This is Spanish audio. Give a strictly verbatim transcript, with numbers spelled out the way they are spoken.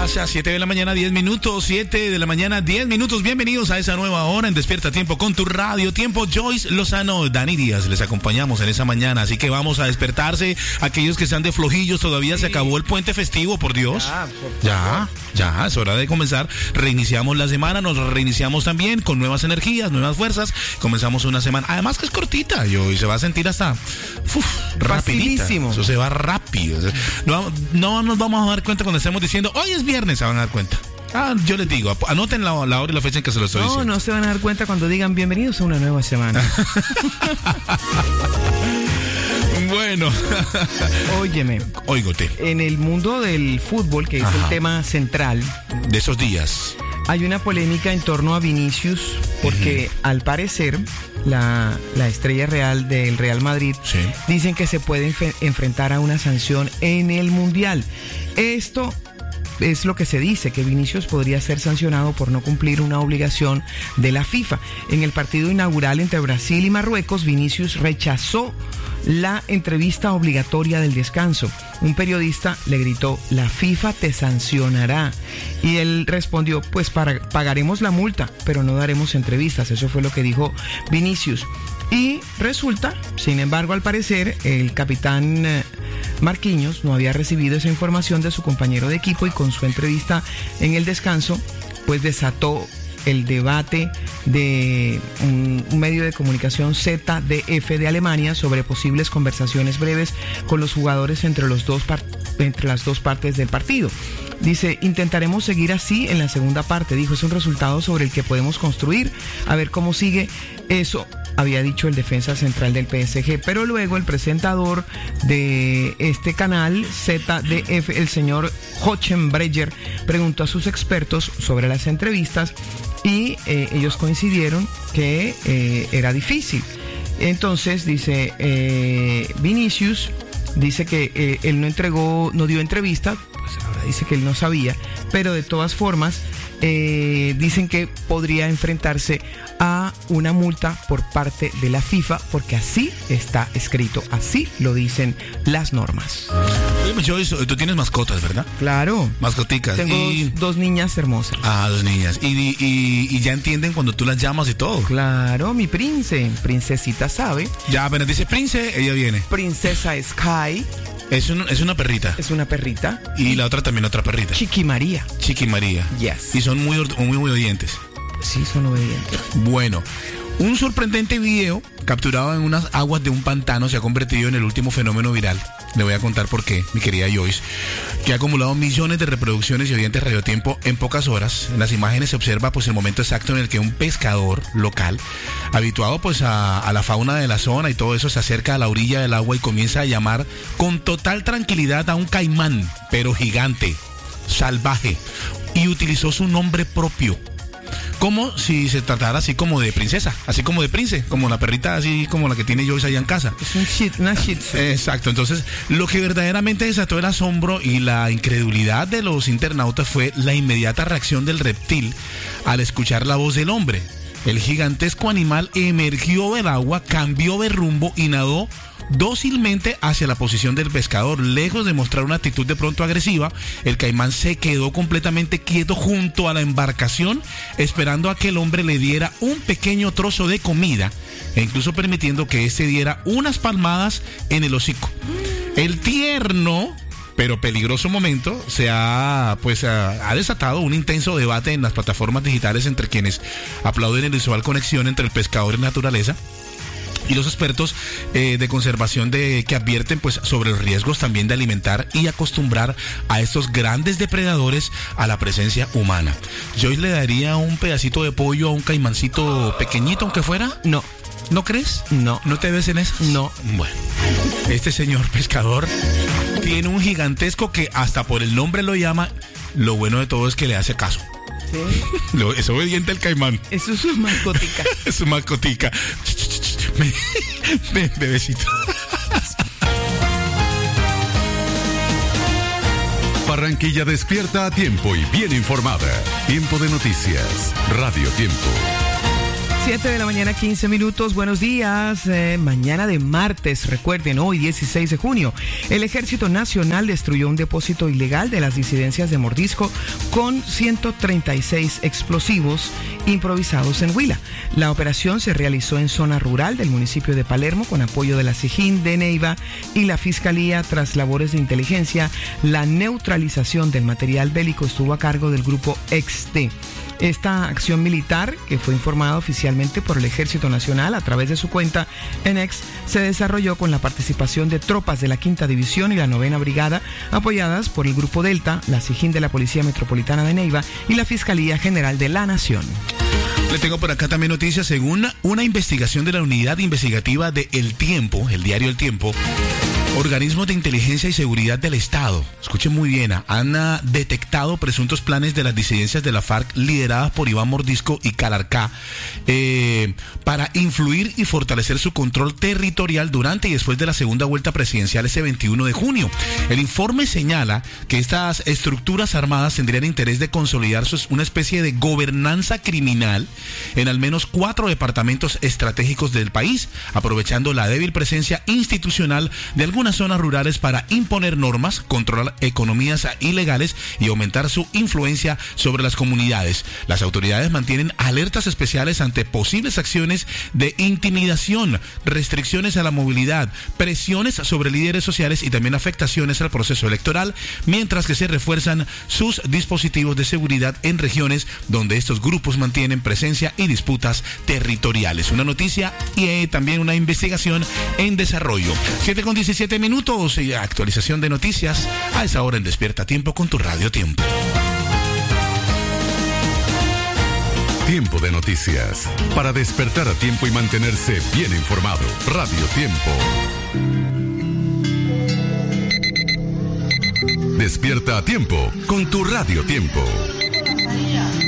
pasa? siete de la mañana, diez minutos. siete de la mañana, diez minutos. Bienvenidos a esa nueva hora en Despierta Tiempo con tu radio Tiempo. Joyce Lozano, Dani Díaz, les acompañamos en esa mañana. Así que vamos a despertarse. Aquellos que están de flojillos, todavía sí. Se acabó el puente festivo, por Dios. Ya, por ya, ya, es hora de comenzar. Reiniciamos la semana, nos reiniciamos también con nuevas energías, nuevas fuerzas. Comenzamos una semana, además que es cortita, yo, y se va a sentir hasta uf, rapidita. Eso se va rápido. No, no nos vamos a dar cuenta cuando estemos diciendo hoy es viernes, se van a dar cuenta. Ah, yo les digo, anoten la, la hora y la fecha en que se lo estoy no, diciendo. No, no se van a dar cuenta cuando digan bienvenidos a una nueva semana. Bueno. Óyeme. Óigote. En el mundo del fútbol, que es Ajá. el tema central de esos días, hay una polémica en torno a Vinicius, porque uh-huh. al parecer la, la estrella real del Real Madrid sí. dicen que se puede enf- enfrentar a una sanción en el Mundial. Esto es lo que se dice, que Vinicius podría ser sancionado por no cumplir una obligación de la FIFA. En el partido inaugural entre Brasil y Marruecos, Vinicius rechazó la entrevista obligatoria del descanso. Un periodista le gritó: la FIFA te sancionará. Y él respondió: pues para, pagaremos la multa, pero no daremos entrevistas. Eso fue lo que dijo Vinicius. Y resulta, sin embargo, al parecer, el capitán Marquinhos no había recibido esa información de su compañero de equipo, y con su entrevista en el descanso, pues desató el debate de un, un medio de comunicación Z D F de Alemania sobre posibles conversaciones breves con los jugadores entre, los dos par- entre las dos partes del partido. Dice: intentaremos seguir así en la segunda parte, dijo, es un resultado sobre el que podemos construir, a ver cómo sigue. Eso había dicho el defensa central del P S G, pero luego el presentador de este canal Z D F, el señor Hochenbrecher, preguntó a sus expertos sobre las entrevistas y eh, ellos coincidieron que eh, era difícil. Entonces dice eh, Vinicius, dice que eh, él no entregó, no dio entrevista, pues ahora dice que él no sabía, pero de todas formas eh, dicen que podría enfrentarse a una multa por parte de la FIFA, porque así está escrito, así lo dicen las normas. Oye, tú tienes mascotas, ¿verdad? Claro. Mascoticas. Tengo y... dos, dos niñas hermosas. Ah, dos niñas. Y, y, y ya entienden cuando tú las llamas y todo. Claro, mi prince, princesita sabe. Ya apenas dice prince, ella viene. Princesa Sky. Es, un, es una perrita. Es una perrita. Y la otra también, otra perrita. Chiqui María. Chiqui María. Yes. Y son muy, muy, muy obedientes. Sí, son obedientes. Bueno, un sorprendente video capturado en unas aguas de un pantano se ha convertido en el último fenómeno viral. Le voy a contar por qué, mi querida Joyce, que ha acumulado millones de reproducciones y oyentes Radio Tiempo en pocas horas. En las imágenes se observa pues el momento exacto en el que un pescador local, habituado pues a, a la fauna de la zona y todo eso, se acerca a la orilla del agua y comienza a llamar con total tranquilidad a un caimán, pero gigante, salvaje, y utilizó su nombre propio, como si se tratara así como de princesa, así como de prince, como la perrita así como la que tiene Joyce allá en casa. Es un shit, una shih tzu. Exacto, entonces lo que verdaderamente desató el asombro y la incredulidad de los internautas fue la inmediata reacción del reptil al escuchar la voz del hombre. El gigantesco animal emergió del agua, cambió de rumbo y nadó dócilmente hacia la posición del pescador. Lejos de mostrar una actitud de pronto agresiva, el caimán se quedó completamente quieto junto a la embarcación, esperando a que el hombre le diera un pequeño trozo de comida e incluso permitiendo que éste diera unas palmadas en el hocico. El tierno pero peligroso momento se ha pues ha, ha desatado un intenso debate en las plataformas digitales entre quienes aplauden la inusual conexión entre el pescador y la naturaleza y los expertos eh, de conservación de que advierten pues sobre los riesgos también de alimentar y acostumbrar a estos grandes depredadores a la presencia humana. ¿Joyce le daría un pedacito de pollo a un caimancito pequeñito aunque fuera? No. ¿No crees? No. ¿No te ves en eso? No. Bueno, este señor pescador tiene un gigantesco que hasta por el nombre lo llama. Lo bueno de todo es que le hace caso. Sí. Lo, es obediente el caimán. Eso es su mascotica. Es su mascotica. Ven, bebecito. Barranquilla despierta a tiempo y bien informada. Tiempo de noticias. Radio Tiempo. siete de la mañana, quince minutos. Buenos días. Eh, mañana de martes, recuerden, hoy dieciséis de junio, el Ejército Nacional destruyó un depósito ilegal de las disidencias de Mordisco con ciento treinta y seis explosivos improvisados en Huila. La operación se realizó en zona rural del municipio de Palermo con apoyo de la SIJIN de Neiva y la Fiscalía. Tras labores de inteligencia, la neutralización del material bélico estuvo a cargo del grupo X T. Esta acción militar, que fue informada oficialmente por el Ejército Nacional a través de su cuenta en X, se desarrolló con la participación de tropas de la Quinta División y la Novena Brigada, apoyadas por el Grupo Delta, la SIJIN de la Policía Metropolitana de Neiva y la Fiscalía General de la Nación. Le tengo por acá también noticias. Según una investigación de la Unidad Investigativa de El Tiempo, el diario El Tiempo, organismos de inteligencia y seguridad del Estado, escuchen muy bien, han uh, detectado presuntos planes de las disidencias de la FARC lideradas por Iván Mordisco y Calarcá eh, para influir y fortalecer su control territorial durante y después de la segunda vuelta presidencial ese veintiuno de junio. El informe señala que estas estructuras armadas tendrían interés de consolidar una especie de gobernanza criminal en al menos cuatro departamentos estratégicos del país, aprovechando la débil presencia institucional de algunas zonas rurales para imponer normas, controlar economías ilegales y aumentar su influencia sobre las comunidades. Las autoridades mantienen alertas especiales ante posibles acciones de intimidación, restricciones a la movilidad, presiones sobre líderes sociales y también afectaciones al proceso electoral, mientras que se refuerzan sus dispositivos de seguridad en regiones donde estos grupos mantienen presencia y disputas territoriales. Una noticia y eh, también una investigación en desarrollo. siete con diecisiete minutos y actualización de noticias a esa hora en Despierta Tiempo con tu Radio Tiempo. Tiempo de noticias. Para despertar a tiempo y mantenerse bien informado. Radio Tiempo. Despierta a tiempo con tu Radio Tiempo.